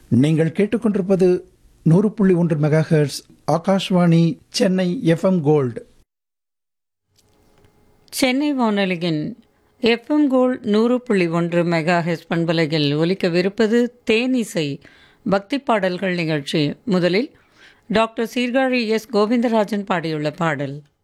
நீங்கள் கேட்டுக்கொண்டிருப்பது 100.1 megahertz Akashvani Chennai FM gold. Chennai வானொலியின் எஃப்எம் கோல்ட் 100.1 மெகாஹெர்ட்ஸ் பண்பலையில் ஒலிக்கவிருப்பது தேனிசை பக்தி பாடல்கள் நிகழ்ச்சி. முதலில் டாக்டர் சீர்காழி எஸ் கோவிந்தராஜன் பாடியுள்ள பாடல்.